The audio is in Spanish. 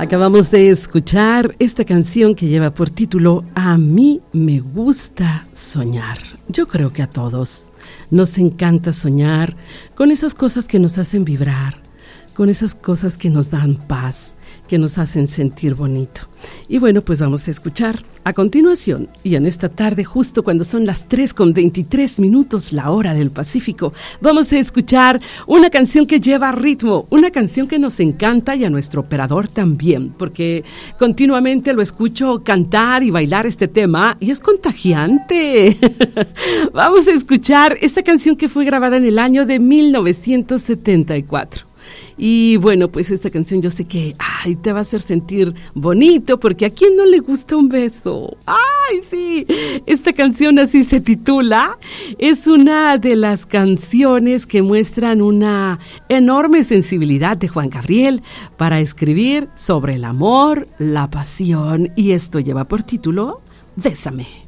Acabamos de escuchar esta canción que lleva por título A mí me gusta soñar. Yo creo que a todos nos encanta soñar con esas cosas que nos hacen vibrar, con esas cosas que nos dan paz, que nos hacen sentir bonito. Y bueno, pues vamos a escuchar a continuación, y en esta tarde, justo cuando son las 3:23, la hora del Pacífico, vamos a escuchar una canción que lleva ritmo, una canción que nos encanta y a nuestro operador también, porque continuamente lo escucho cantar y bailar este tema y es contagiante. Vamos a escuchar esta canción que fue grabada en el año de 1974. Y bueno, pues esta canción yo sé que te va a hacer sentir bonito, porque ¿a quién no le gusta un beso? ¡Ay, sí! Esta canción así se titula. Es una de las canciones que muestran una enorme sensibilidad de Juan Gabriel para escribir sobre el amor, la pasión. Y esto lleva por título Bésame.